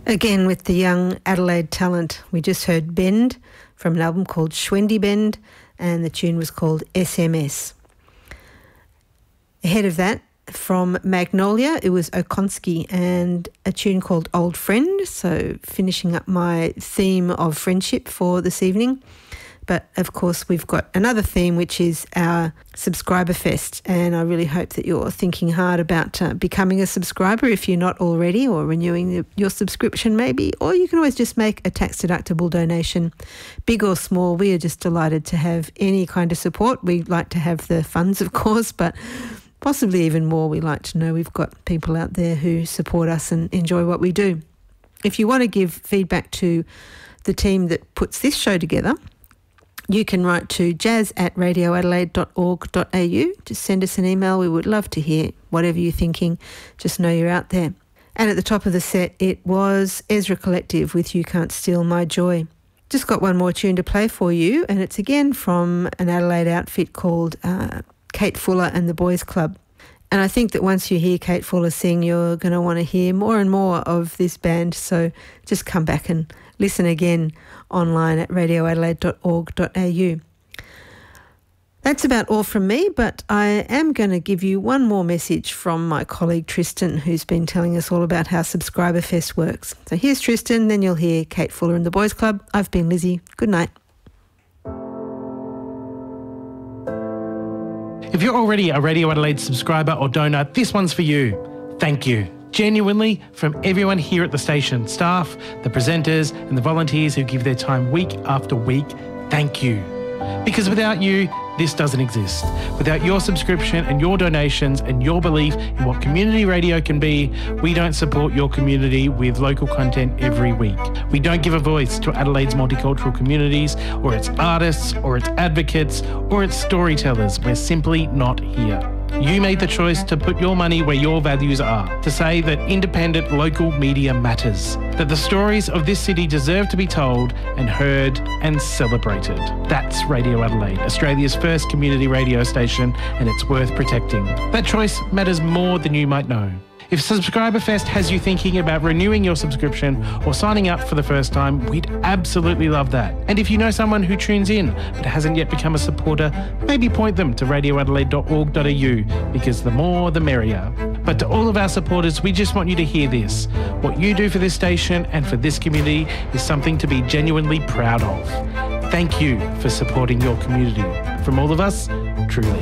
Again with the young Adelaide talent. We just heard Bend from an album called Schwendy Bend, and the tune was called SMS. Ahead of that, from Magnolia, it was Okonski and a tune called Old Friend, so finishing up my theme of friendship for this evening. But of course, we've got another theme, which is our Subscriber Fest, and I really hope that you're thinking hard about becoming a subscriber if you're not already, or renewing your subscription maybe, or you can always just make a tax-deductible donation, big or small. We are just delighted to have any kind of support. We like to have the funds, of course, but possibly even more. We like to know we've got people out there who support us and enjoy what we do. If you want to give feedback to the team that puts this show together, you can write to jazz@radioadelaide.org.au. Just send us an email. We would love to hear whatever you're thinking. Just know you're out there. And at the top of the set, it was Ezra Collective with You Can't Steal My Joy. Just got one more tune to play for you, and it's again from an Adelaide outfit called Kate Fuller and the Boys Club. And I think that once you hear Kate Fuller sing, you're going to want to hear more and more of this band. So just come back and listen again online at radioadelaide.org.au. That's about all from me, but I am going to give you one more message from my colleague Tristan, who's been telling us all about how Subscriber Fest works. So here's Tristan, then you'll hear Kate Fuller and the Boys Club. I've been Lizzie. Good night. If you're already a Radio Adelaide subscriber or donor, this one's for you. Thank you. Genuinely, from everyone here at the station, staff, the presenters and the volunteers who give their time week after week, thank you. Because without you, this doesn't exist. Without your subscription and your donations and your belief in what community radio can be, we don't support your community with local content every week. We don't give a voice to Adelaide's multicultural communities or its artists or its advocates or its storytellers. We're simply not here. You made the choice to put your money where your values are, to say that independent local media matters, that the stories of this city deserve to be told and heard and celebrated. That's Radio Adelaide, Australia's first community radio station, and it's worth protecting. That choice matters more than you might know. If Subscriber Fest has you thinking about renewing your subscription or signing up for the first time, we'd absolutely love that. And if you know someone who tunes in but hasn't yet become a supporter, maybe point them to radioadelaide.org.au, because the more the merrier. But to all of our supporters, we just want you to hear this. What you do for this station and for this community is something to be genuinely proud of. Thank you for supporting your community. From all of us, truly.